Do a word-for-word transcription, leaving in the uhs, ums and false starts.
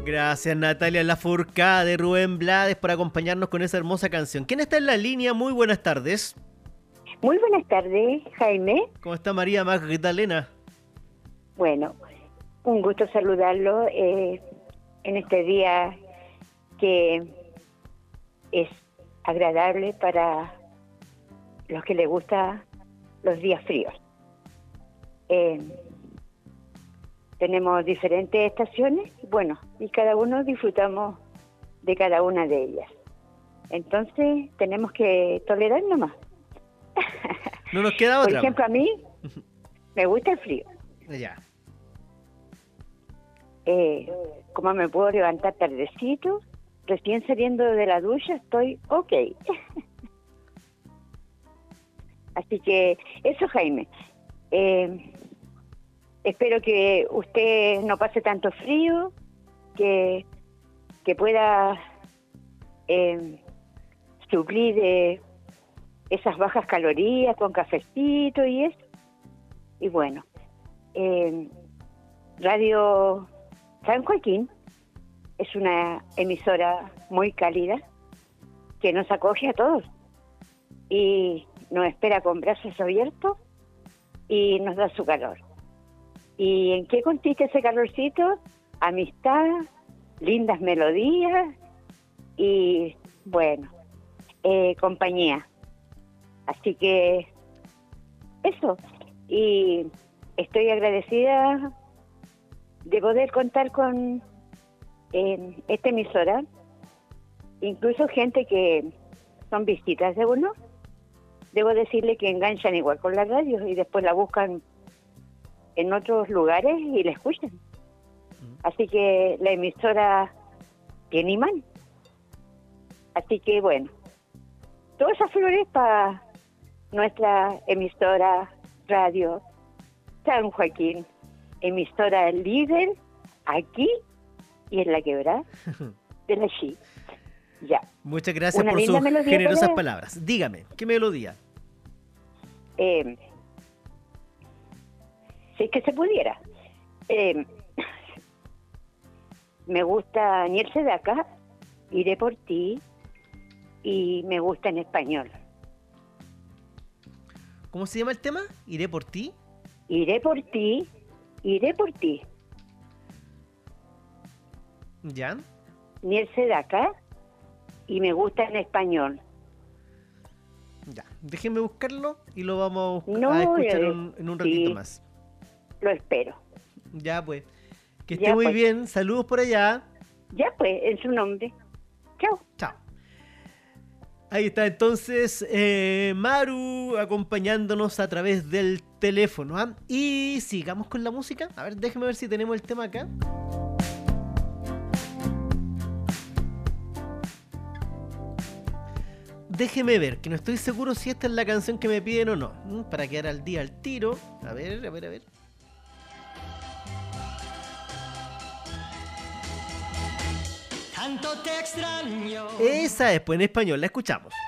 Gracias, Natalia Lafourcade de Rubén Blades, por acompañarnos con esa hermosa canción. ¿Quién está en la línea? Muy buenas tardes. Muy buenas tardes, Jaime. ¿Cómo está María Magdalena? Bueno, un gusto saludarlo eh, en este día que es agradable para los que les gustan los días fríos. Eh, tenemos diferentes estaciones, bueno, y cada uno disfrutamos de cada una de ellas. Entonces tenemos que tolerar nomás. No nos queda otra. Por ejemplo, a mí me gusta el frío. Ya. Eh, como me puedo levantar tardecito, recién saliendo de la ducha, estoy ok. Así que eso, Jaime. Eh, espero que usted no pase tanto frío, que, que pueda eh, suplir de esas bajas calorías con cafecito y eso. Y bueno, eh, Radio San Joaquín es una emisora muy cálida que nos acoge a todos y nos espera con brazos abiertos y nos da su calor. ¿Y en qué consiste ese calorcito? Amistad, lindas melodías y, bueno, eh, compañía. Así que eso, y estoy agradecida de poder contar con eh, esta emisora, incluso gente que son visitas de uno, debo decirle que enganchan igual con la radio y después la buscan en otros lugares y la escuchan. Así que la emisora tiene imán. Así que bueno, todas esas flores para nuestra emisora Radio San Joaquín, emisora líder aquí y en la quebrada de la Chi. Ya. Muchas gracias Una por linda sus melodía generosas para- palabras. Dígame, ¿qué melodía? Eh, si es que se pudiera. Eh, me gusta Niel Sedaka, Iré por ti, y me gusta en español. ¿Cómo se llama el tema? ¿Iré por ti? Iré por ti, iré por ti. ¿Ya? Niel Sedaka, y me gusta en español. Ya. Déjenme buscarlo y lo vamos a, buscar- No, a escuchar eh, un- en un ratito sí. más. Lo espero. Ya, pues. Que esté Ya, muy pues. bien. Saludos por allá. Ya pues, en su nombre. Chao. Chao. Ahí está entonces eh, Maru acompañándonos a través del teléfono. ¿ah? Y sigamos con la música. A ver, déjeme ver si tenemos el tema acá. Déjeme ver, que no estoy seguro si esta es la canción que me piden o no. ¿m? Para quedar al día al tiro. A ver, a ver, a ver. Tanto te extraño. Esa es, pues en español, la escuchamos.